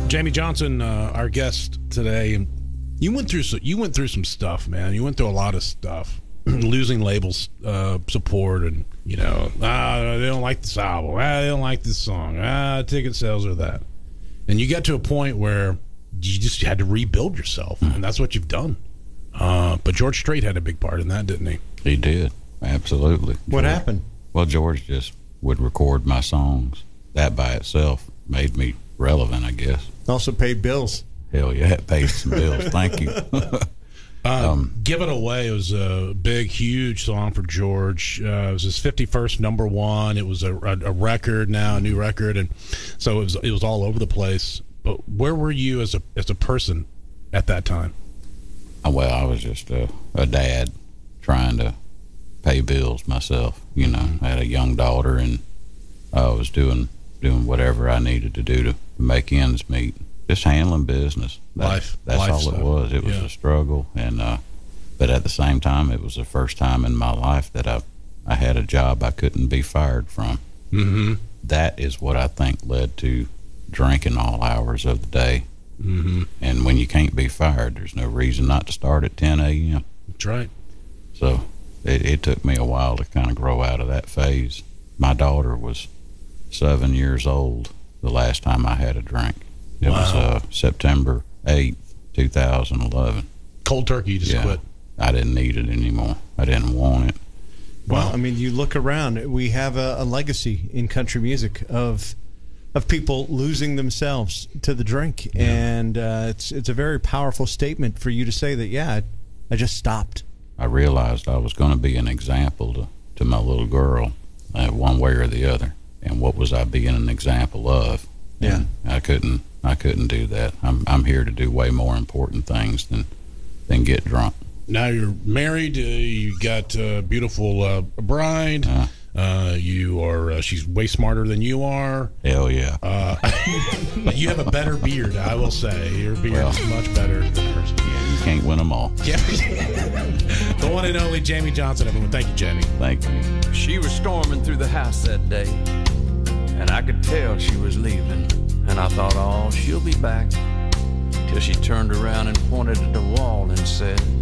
Jamey Johnson, our guest today, and you went through some stuff, man. You went through a lot of stuff, losing labels support, and they don't like this album, they don't like this song, ticket sales or that, and you got to a point where you just had to rebuild yourself, and that's what you've done. But George Strait had a big part in that, didn't he? He did, absolutely. What happened? Well, George just would record my songs. That by itself made me relevant, I guess. Also paid bills. Hell yeah, it paid some bills. Thank you. Give It Away was a big, huge song for George. It was his 51st number one. It was a record now, a new record, and so it was all over the place. But where were you as a person at that time? Well, I was just a dad trying to pay bills myself. I had a young daughter, and I was doing whatever I needed to do to make ends meet. Just handling business. That's all it was. It was a struggle, and but at the same time, it was the first time in my life that I had a job I couldn't be fired from. Mm-hmm. That is what I think led to drinking all hours of the day. Mm-hmm. And when you can't be fired, there's no reason not to start at 10 a.m. That's right. So it took me a while to kind of grow out of that phase. My daughter was 7 years old the last time I had a drink. It was September 8th, 2011. Cold turkey, you just quit. I didn't need it anymore. I didn't want it. Well, I mean, you look around, we have a legacy in country music of people losing themselves to the drink, and it's a very powerful statement for you to say that, I just stopped. I realized I was going to be an example to my little girl, one way or the other, and what was I being an example of? And I couldn't do that. I'm here to do way more important things than get drunk. Now you're married. You got a beautiful bride. You are. She's way smarter than you are. Hell yeah. You have a better beard, I will say. Your beard is much better than hers. Yeah, you can't win them all. Yeah. The one and only Jamey Johnson, everyone. Thank you, Jamey. Thank you. She was storming through the house that day, and I could tell she was leaving. And I thought, she'll be back. Till she turned around and pointed at the wall and said,